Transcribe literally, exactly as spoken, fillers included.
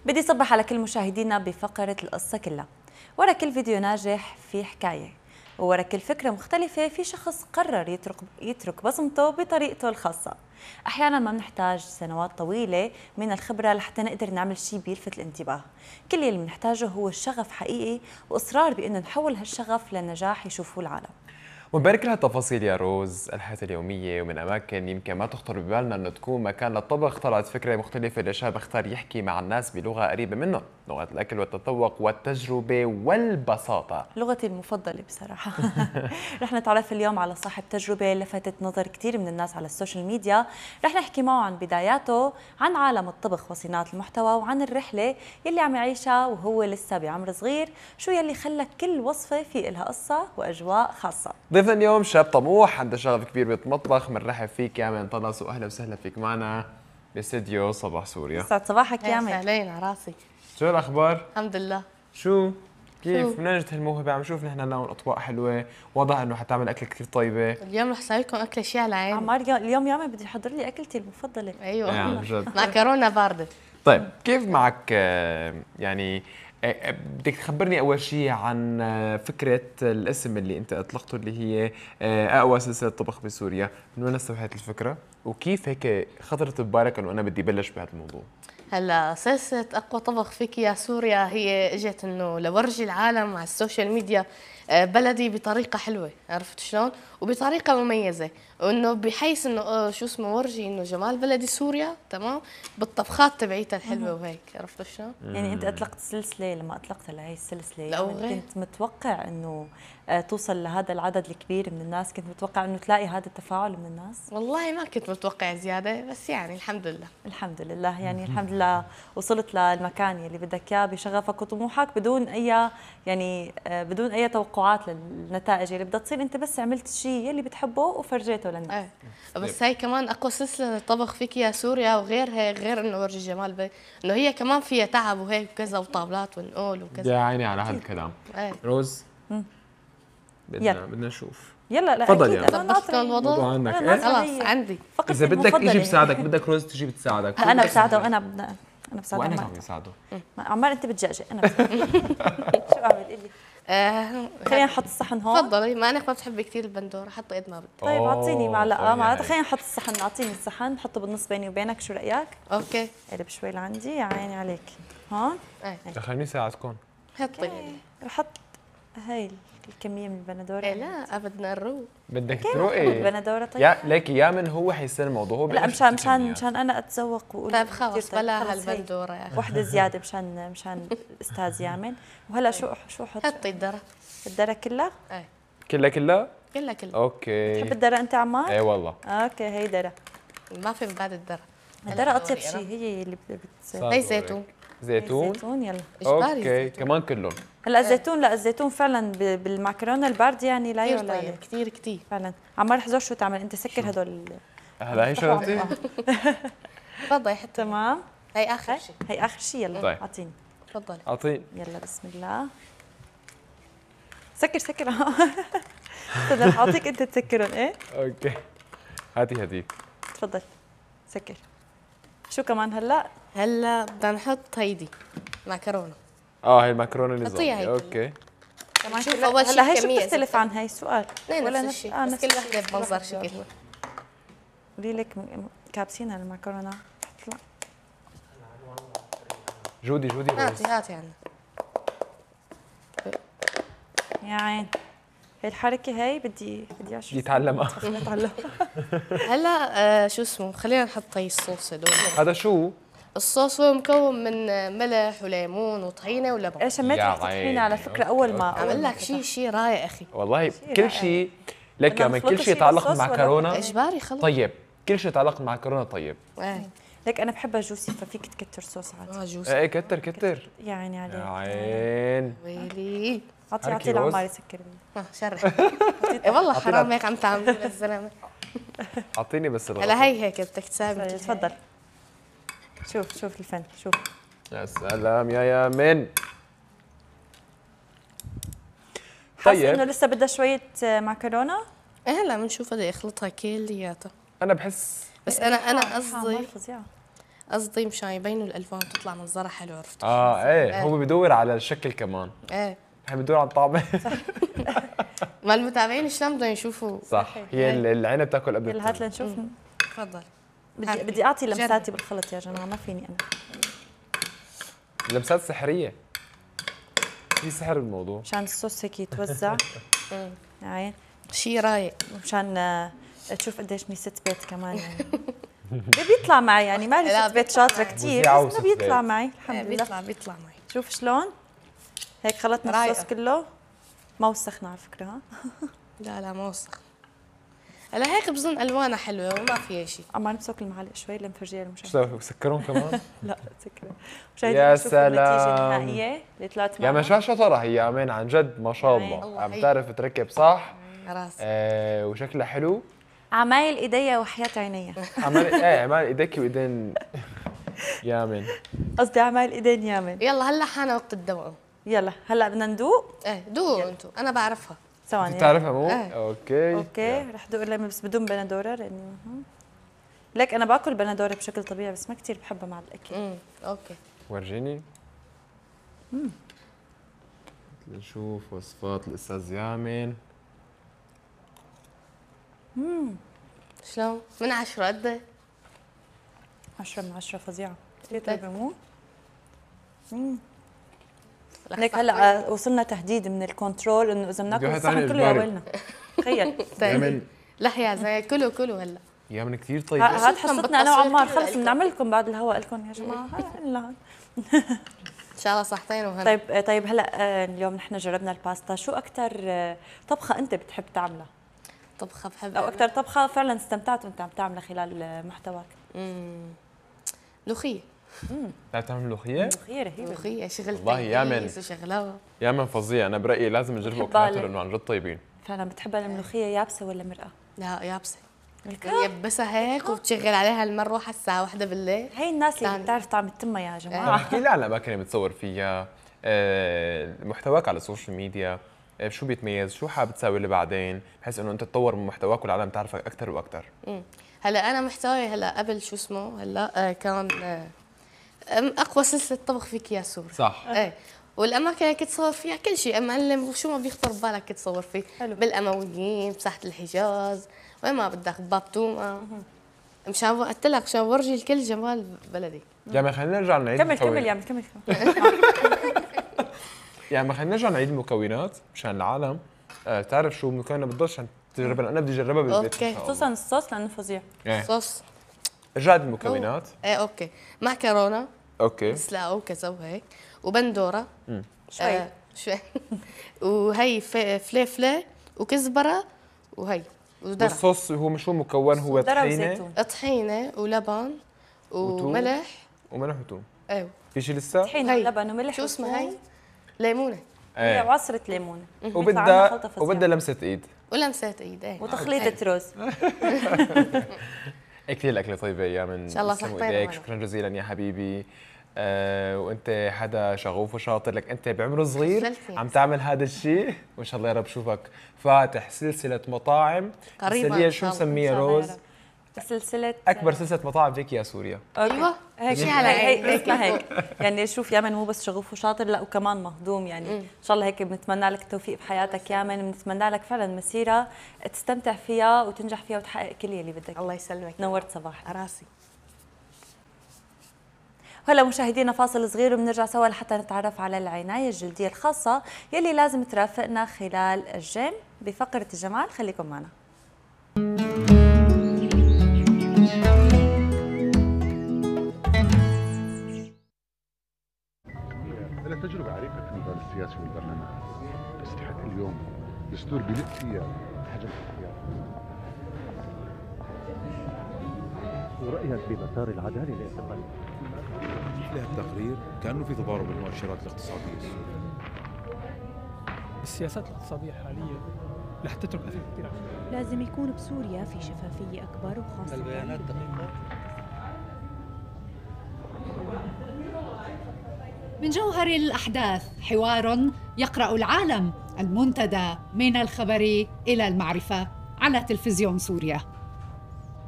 بدي صبح على كل مشاهدينا بفقرة القصة كلها. ورا كل فيديو ناجح في حكاية، وورا كل فكرة مختلفة في شخص قرر يترك يترك بصمته بطريقته الخاصة. أحيانا ما بنحتاج سنوات طويلة من الخبرة لحتى نقدر نعمل شيء بيلفت الانتباه. كل اللي بنحتاجه هو الشغف حقيقي وإصرار بأنه نحول هالشغف لنجاح يشوفوه العالم. ومن كل هالتفاصيل يا روز الحياة اليومية ومن أماكن يمكن ما تخطر ببالنا إنه تكون مكان للطبخ، طلعت فكرة مختلفة لشاب اختار يحكي مع الناس بلغة قريبة منه، لغة الأكل والتذوق والتجربة والبساطة. لغتي المفضلة بصراحة. رح نتعرف اليوم على صاحب تجربة لفتت نظر كثير من الناس على السوشيال ميديا. رح نحكي معه عن بداياته، عن عالم الطبخ وصناعة المحتوى، وعن الرحلة يلي عم يعيشها وهو لسه بعمر صغير، شو يلي خلى كل وصفة في إلها قصة وأجواء خاصة. ضيفنا اليوم شاب طموح عنده شغف كبير بالمطبخ، بنرحب فيك يا من طلس واهلا وسهلا فيك معنا باستديو صباح سوريا. يسعد صباحك يا عمي. اهلين على راسي. شو الاخبار؟ الحمد لله. شو كيف من اجت هالموهبه؟ عم نشوف نحن لهم اطباق حلوه، واضح انه حتعمل اكل كثير طيبه. اليوم رح اسوي لكم اكله شيء على عيني. عمار اليوم يا عمي بدي احضر لي اكلتي المفضله. ايوه يعني جد. معكرونه بارده. طيب كيف معك يعني بدك تخبرني اول شيء عن فكره الاسم اللي انت اطلقته اللي هي اقوى سلسله طبخ بسوريا، من وين استوحيت الفكره وكيف هيك خطرت ببالك انه انا بدي بلش بهذا الموضوع؟ هلا سلسله اقوى طبخ فيك يا سوريا هي اجت انه لورجي العالم على السوشيال ميديا بلدي بطريقه حلوه، عرفت شلون؟ وبطريقه مميزه، وانه بحيث انه شو اسمه ورجي انه جمال بلدي سوريا، تمام؟ بالطبخات تبعيتها الحلوه وهيك، عرفت شلون؟ يعني انت اطلقت سلسله، لما اطلقت لهي السلسله لا يعني كنت متوقع انه توصل لهذا العدد الكبير من الناس؟ كنت متوقع انه تلاقي هذا التفاعل من الناس؟ والله ما كنت متوقع زياده، بس يعني الحمد لله. الحمد لله، يعني الحمد لله وصلت للمكان يلي بدك اياه بشغفك وطموحك بدون اي يعني بدون اي توقعات للنتائج اللي بدها تصير. انت بس عملت الشيء يلي بتحبه وفرجيته للناس. ايه بس هي كمان اقوى سلسله طبخ فيك يا سوريا، وغير هيك غير انه ورجي جمال بي انه هي كمان فيها تعب وهيك وكذا وطاولات ونقول وكذا. يا عيني على هالكلام. ايه روز بدنا يلا. بدنا نشوف. يلا لا تفضل اكيد يلا. انا ظبطت الوضوع عنك إيه؟ خلاص عندي. اذا بدك اجي بساعدك، بدك روز تجي بتساعدك. انا بساعده وانا بدنا انا بساعده. وانا كمان بساعده. عمار انت بتجاجئ انا بساعده. شو اعمل قولي؟ آه خلينا نحط الصحن هون. تفضلي، ما انك ما بتحبي كثير البندوره، حطي قد ما بدك. طيب اعطيني معلقه طيب معناتها هاي. خلينا نحط الصحن، اعطيني الصحن نحطه بالنص بيني وبينك، شو رايك؟ اوكي قرب شوي لعندي، يا عيني عليك. هون ايه خليني ساعدكم. حطي. رح احط هاي الكميه من البندوره. ايه لا ابدا الروق. بدك كيف تروقي بندوره؟ طيب يا ليكي يا من هو حيصير الموضوع هو لا مشان مشان مشان انا اتذوق واقول طيب خلص كتير. بلا خلص هي. هالبندوره يا اخي. وحده زياده مشان مشان الاستاذ يامن. وهلا شو شو احط؟ حطي الدره. الدره كلها؟ ايه كلها كلها؟ كلها كلها. اوكي. بتحب الدره انت عمار؟ ايه والله. اوكي هي دره. ما في من بعد الدره. الدره اطيب شيء، هي اللي بت هي زيتون. زيتون؟ زيتون يلا. اجباري اوكي زيتون. كمان كلهم. هلا الزيتون، لا الزيتون فعلا ب- بالمعكرونه البارده يعني لا كثير يعلى طيب عليه. كثير كثير. فعلا. عمار حزور شو تعمل انت؟ سكر هدول. هلا هي شغلتي. تفضلي حطي. تمام. هي اخر هي شيء. هي اخر شيء. يلا طيب. اعطيني. تفضلي. اعطيني. يلا بسم الله. سكر سكر. بدي اعطيك انت تسكرهم. ايه اوكي هاتي هديك. تفضل سكر. شو كمان هلا؟ هلا بدنا نحط هيدي معكرونه. اه هي المكرونه حطيها النظاميه. هيك. اوكي كمان شوف كلها- أول شي هلا هي شو الكمية بتختلف إذا عن هي؟ السؤال اثنين ولا نفس الشيء، آه، بس نفس كل وحده الشيء. بمنظر لحظة شكل. جواب. قولي لك م- كابسين المكرونه. اطلع جودي جودي روز. هاتي هاتي عنا. يا عين. هي الحركه هي بدي بدي اشوف. بدي اتعلمها. اتعلم. هلا آه شو اسمه، خلينا نحط هي الصوص هدول. هذا شو؟ الصوص هو مكون من ملح وليمون وطحينه ولبن. ايه شميت يا ريحه الطحينه على عيني. فكره اول ما أوكي. أول عمل ما لك شيء شيء رائع اخي. والله رائع. كل شيء لك بدنا يا من نخلط كل شيء شيء يتعلق بالصوص ولا؟ بالمعكرونه اجباري خلص. طيب، كل شيء يتعلق بالمعكرونه طيب. ايه ليك انا بحبها جوسي ففيك تكتر صوص عادي. اه جوسي. ايه كتر كتر. يا عيني عليك. يا عين. ويلي. اعطي حركي اعطي روز. لعمار يسكر لي. اه شرح. ايه والله حرام هيك عم تعملي للزلمه. اعطيني بس الغطاء. هلا هي هيك بدك تساوي. تفضل. شوف شوف الفن شوف. يا سلام يا يامن. حاسه انه طيب لسه بدها شويه معكرونه. ايه هلا بنشوف بدي اخلطها كلياتها. انا بحس بس انا انا عمار قصدي فظيعه. قصدي مشان يبينوا الالوان تطلع منظرها حلو، عرفت؟ اه ايه إيه. هو بدور على الشكل كمان، ايه بحب بدور على الطعم. ما المتابعين شلون بدهم يشوفوا؟ صح، هي ال- العين بتاكل قبل يلا هات التاني. لنشوف. تفضل. بدي هات. بدي اعطي جرب. لمساتي بالخلط يا جماعه، ما فيني انا لمسات سحريه، في سحر بالموضوع. مشان الصوص هيك يتوزع. عين شيء رايق. مشان آه، تشوف قديش اني ست بيت كمان يعني. بيطلع معي يعني، مالي لا، ست بيت بيطلع شاطره معي. كثير مذيعة بس وست انه بيطلع بيت. معي إيه، الحمد لله. بيطلع بيطلع معي. شوف شلون هيك خلطنا رايقة. الصوص كله، ما وسخنا على فكره ها. لا لا ما وسخ. هلا هيك بظن الوانها حلوه وما فيها شيء. عم نمسك المعلقه شوي لنفرجيها شو للمشاهدين. سوي سكرهم كمان؟ لا سكر. يا مشاهدينا شوفوا النتيجه سلام. النهائيه اللي طلعت يا معنا. ما شو شطرة هي امان عن جد، ما شاء يعني الله الله عم هي. تعرف تركب صح. راسي. آه وشكلها حلو. عمايل ايديا وحياة عينيا. عمال ايه عمال ايديك وايدين يامن. قصدي عمايل ايدين يامن. يلا هلا حان وقت الدوق. يلا هلا بدنا ندوق. ايه دوقوا انتم، انا بعرفها. ثواني بتعرفها مو؟ إيه. اوكي اوكي رح دوق لما بس بدون بندوره لاني مهم. لك انا باكل بندوره بشكل طبيعي بس ما كثير بحبها مع الاكل. امم اوكي. ورجيني. نشوف وصفات الاستاذ يامن. شلون؟ من عشرة قد ايه؟ عشرة من عشرة فظيعة. كثير طيب. طيبة مو؟ مم. رح لك صح. هلا وصلنا تهديد من الكنترول انه اذا بناكل واحد الصحن تاني كله يا إجباري. ويلنا. تخيل. طيب. يامن لا يا زي كلوا كلوا هلا. يامن كثير ه- طيب. هاد خصوصاً حصتنا انا وعمار، بالتصوير خلص كله بنعمل لكم بعد الهواء لكم يا جماعه. هلا هلا. ان شاء الله صحتين وهلا. طيب طيب هلا آه، اليوم نحن جربنا الباستا، شو اكثر طبخه انت بتحب تعملها طبخه بحب او اكثر طبخه فعلا استمتعت وانت عم تعملها خلال آه، محتواك؟ امم ملوخيه. بتعرف تعمل ملوخية؟ ملوخيه رهيبه. ملوخيه شغل والله يامن. تمييز وشغلات. يامن فظيع، انا برايي لازم نجربه بحبها وكناتر لك. انه عن جد طيبين. فعلا بتحبها الملوخيه يابسه ولا مرقه؟ لا يابسه. الكا؟ يبسها هيك وبتشغل عليها المروحه الساعه واحدة بالليل. هي الناس اللي تاني. بتعرف طعم التمه يا طب جماعه. احكي لي على الاماكن اللي بتصور فيها، آه، محتواك على السوشيال ميديا، آه، شو بيتميز، شو حابب تساوي اللي بعدين بحيث انه انت تطور من محتواك والعالم تعرفك اكثر واكثر. مم. هلا انا محتواي هلا قبل شو اسمه هلا آه كان آه أم- اقوى سلسله طبخ فيك يا سوري. صح. ايه والاماكن اللي كنت تصور فيها كل شيء معلم، شو ما بيخطر ببالك كنت تصور فيه. حلو. بالامويين بساحه الحجاز وين ما بدك باب توما. مشان قلت لك مشان ورجي الكل جمال بلدي. يعني خلينا نرجع نعيد كمل كمل المكونات. يا عم كمل كمل. يعني خلينا نرجع نعيد المكونات مشان العالم آه، تعرف شو المكونات بالضبط عشان تجربها، لأن انا بدي اجربها بالبيت أوكي. ان شاء خصوصا الله. الصوص لانه فظيع. إيه. صوص. رجعت المكونات. ايه اوكي. معكرونه اوكي. مسلقه وكذا وهيك وبندوره. مم. شوي. آه شوي. وهي ف- فليفله وكزبره وهي ودرع. والصوص هو مش هو مكون، هو ذرة طحينه وزيتون. طحينه ولبن وتوم. وملح. وملح وثوم. ايوه في شيء لسه؟ طحينه هي. ولبن وملح شو اسمها هي؟ وثوم. ليمونه هي ايه. وعصره ليمونه. بيطلع عنا وبدها خلطة فظيعة. وبدها لمسه ايد. ولمسه ايد. ايه وتخليطه رز. إيه كثير الاكله طيبه يا من إن شاء الله تسلموا صحتين ايديك، وهنا. شكرا جزيلا يا حبيبي. آه وانت حدا شغوف وشاطر، لك انت بعمر صغير سلسلة. عم تعمل هذا الشيء وان شاء الله يا رب شوفك فاتح سلسله مطاعم قريباً سلسلة إن شو شاء الله. مسميها إن شاء الله يا روز؟ رب. سلسله اكبر سلسله مطاعم فيك يا سوريا. ايوه هيك شي على هيك عيني. هيك اسمها هيك. يعني شوف يامن مو بس شغوف وشاطر، لا وكمان مهضوم يعني. ان شاء الله هيك بنتمنى لك التوفيق بحياتك يامن، بنتمنى لك فعلا مسيره تستمتع فيها وتنجح فيها وتحقق كل اللي بدك. الله يسلمك. نورت صباح. راسي. هلا مشاهدينا فاصل صغير وبنرجع سوا لحتى نتعرف على العنايه الجلديه الخاصه يلي لازم ترافقنا خلال الجيم بفقره الجمال. خليكم معنا. أنا تجربة عريقة في المجال السياسي والبرلمان، بس لحد اليوم دستور بلد فيها حجم اختيار. ورأيك بمسار العدالة الاعتقالية؟ له التقرير كأنه في تضارب المؤشرات الاقتصادية السورية. السياسات الاقتصادية الحالية رح تترك أثر كثير. لازم يكون بسوريا في شفافية أكبر وخاصة البيانات دقيقة. من جوهر الأحداث حوار يقرأ العالم، المنتدى من الخبر إلى المعرفة على تلفزيون سوريا.